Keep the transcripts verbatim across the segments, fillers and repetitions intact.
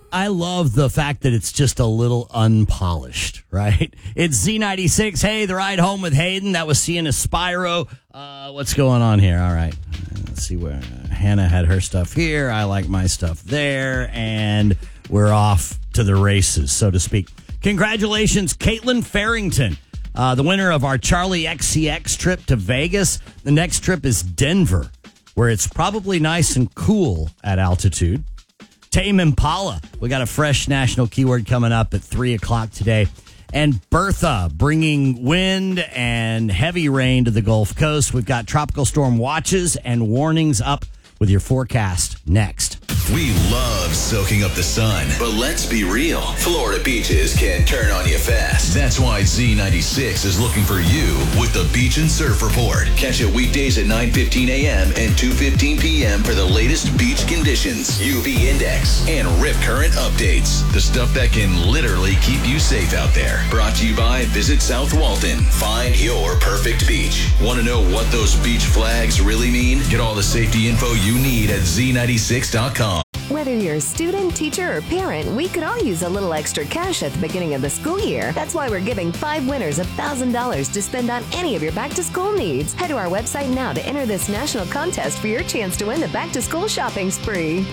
I love the fact that it's just a little unpolished, right? It's Z ninety-six. Hey, the ride home with Hayden. That was Sienna Spyro. Uh, what's going on here? All right. Let's see where uh, Hannah had her stuff here. I like my stuff there. And we're off to the races, so to speak. Congratulations, Caitlin Farrington, uh, the winner of our Charlie X C X trip to Vegas. The next trip is Denver, where it's probably nice and cool at altitude. Tame Impala. We got a fresh national keyword coming up at three o'clock today. And Bertha bringing wind and heavy rain to the Gulf Coast. We've got tropical storm watches and warnings up with your forecast next. We love soaking up the sun, but let's be real. Florida beaches can turn on you fast. That's why Z ninety-six is looking for you with the Beach and Surf Report. Catch it weekdays at nine fifteen a.m. and two fifteen p.m. for the latest beach conditions, U V index, and rip current updates. The stuff that can literally keep you safe out there. Brought to you by Visit South Walton. Find your perfect beach. Want to know what those beach flags really mean? Get all the safety info you need at Z ninety-six dot com. Whether you're a student, teacher, or parent, we could all use a little extra cash at the beginning of the school year. That's why we're giving five winners one thousand dollars to spend on any of your back-to-school needs. Head to our website now to enter this national contest for your chance to win the back-to-school shopping spree.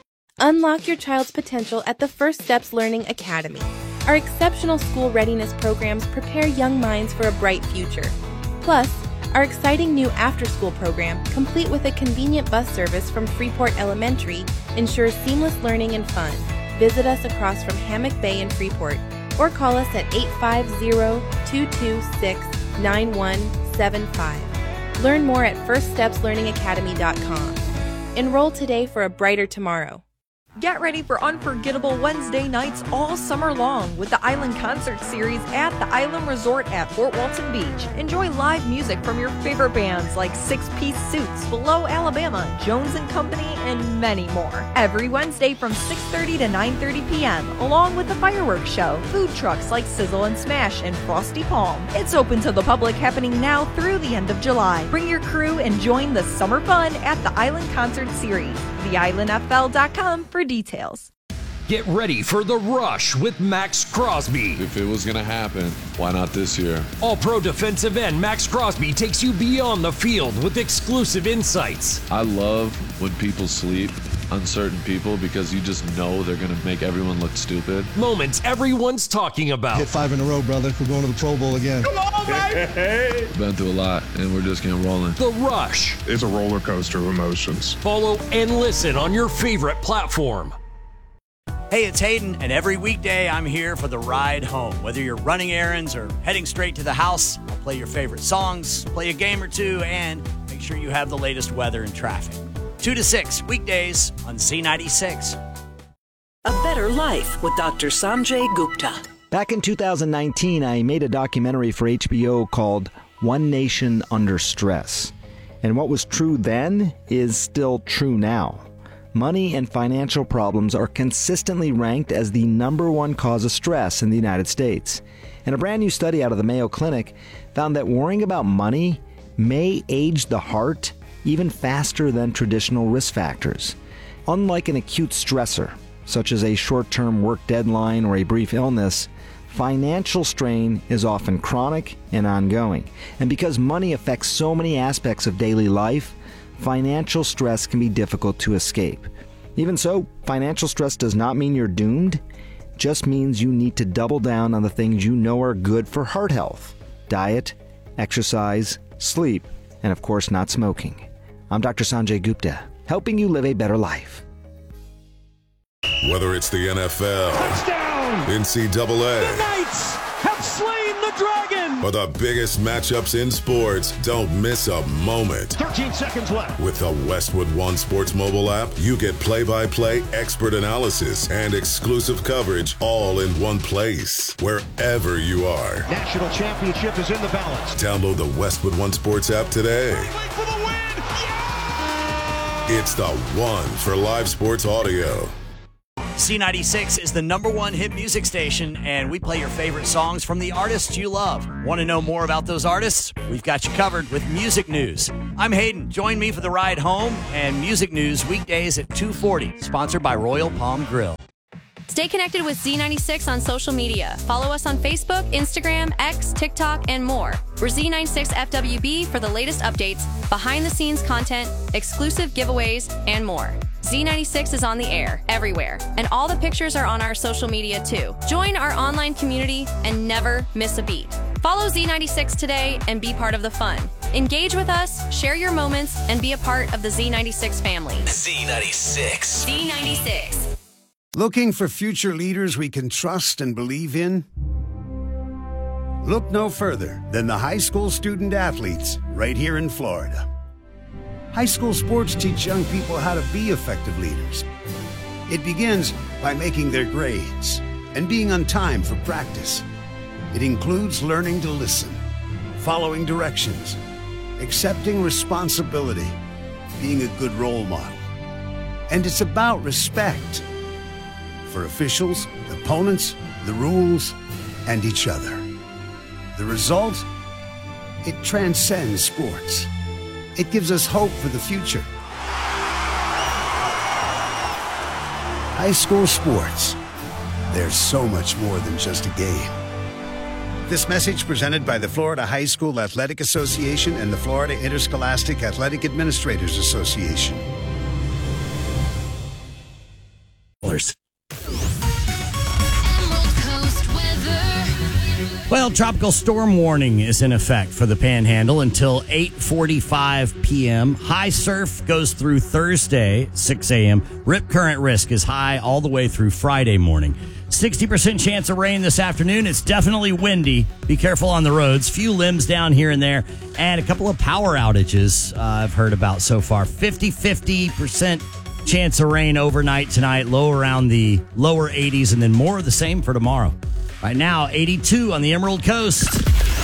Unlock your child's potential at the First Steps Learning Academy. Our exceptional school readiness programs prepare young minds for a bright future. Plus, our exciting new after-school program, complete with a convenient bus service from Freeport Elementary, ensures seamless learning and fun. Visit us across from Hammock Bay in Freeport or call us at eight five zero, two two six, nine one seven five. Learn more at first steps learning academy dot com. Enroll today for a brighter tomorrow. Get ready for unforgettable Wednesday nights all summer long with the Island Concert Series at the Island Resort at Fort Walton Beach. Enjoy live music from your favorite bands like Six Piece Suits, Below Alabama, Jones and Company, and many more. Every Wednesday from six thirty to nine thirty p.m., along with the fireworks show, food trucks like Sizzle and Smash and Frosty Palm. It's open to the public, happening now through the end of July. Bring your crew and join the summer fun at the Island Concert Series. the island f l dot com for details. Get ready for The Rush with Max Crosby. If it was going to happen, why not this year? All-pro defensive end Max Crosby takes you beyond the field with exclusive insights. I love when people sleep, uncertain people, because you just know they're going to make everyone look stupid. Moments everyone's talking about. Hit five in a row, brother. We're going to the Pro Bowl again. Come on, baby! Been through a lot, and we're just getting rolling. The Rush. It's a roller coaster of emotions. Follow and listen on your favorite platform. Hey, it's Hayden, and every weekday I'm here for the ride home. Whether you're running errands or heading straight to the house, I'll play your favorite songs, play a game or two, and make sure you have the latest weather and traffic. two to six, weekdays on Z ninety-six. A Better Life with Doctor Sanjay Gupta. Back in two thousand nineteen, I made a documentary for H B O called One Nation Under Stress. And what was true then is still true now. Money and financial problems are consistently ranked as the number one cause of stress in the United States. And a brand new study out of the Mayo Clinic found that worrying about money may age the heart even faster than traditional risk factors. Unlike an acute stressor, such as a short-term work deadline or a brief illness, financial strain is often chronic and ongoing. And because money affects so many aspects of daily life, financial stress can be difficult to escape. Even so, financial stress does not mean you're doomed. It just means you need to double down on the things you know are good for heart health: diet, exercise, sleep, and of course not smoking. I'm Doctor Sanjay Gupta, helping you live a better life. Whether it's the N F L, touchdown, N C double A, the Knights have slain the dragon, or the biggest matchups in sports, don't miss a moment. thirteen seconds left. With the Westwood One Sports mobile app, you get play-by-play expert analysis and exclusive coverage all in one place, wherever you are. National championship is in the balance. Download the Westwood One Sports app today. For the win. Yeah! It's the one for live sports audio. Z ninety-six is the number one hit music station, and we play your favorite songs from the artists you love. Want to know more about those artists? We've got you covered with music news. I'm Hayden. Join me for the ride home and music news weekdays at two forty, sponsored by Royal Palm Grill. Stay connected with Z ninety-six on social media. Follow us on Facebook, Instagram, X, TikTok, and more. We're Z ninety-six F W B for the latest updates, behind-the-scenes content, exclusive giveaways, and more. Z ninety-six is on the air, everywhere, and all the pictures are on our social media too. Join our online community and never miss a beat. Follow Z ninety-six today and be part of the fun. Engage with us, share your moments, and be a part of the Z ninety-six family. Z ninety-six. Z ninety-six. Looking for future leaders we can trust and believe in? Look no further than the high school student athletes right here in Florida. High school sports teach young people how to be effective leaders. It begins by making their grades and being on time for practice. It includes learning to listen, following directions, accepting responsibility, being a good role model. And it's about respect for officials, opponents, the rules, and each other. The result? It transcends sports. It gives us hope for the future. High school sports. There's so much more than just a game. This message presented by the Florida High School Athletic Association and the Florida Interscholastic Athletic Administrators Association. Well, tropical storm warning is in effect for the Panhandle until eight forty-five p.m. High surf goes through Thursday, six a.m. Rip current risk is high all the way through Friday morning. sixty percent chance of rain this afternoon. It's definitely windy. Be careful on the roads. Few limbs down here and there. And a couple of power outages uh, I've heard about so far. fifty-fifty percent chance of rain overnight tonight. Low around the lower eighties, and then more of the same for tomorrow. Right now, eighty-two on the Emerald Coast.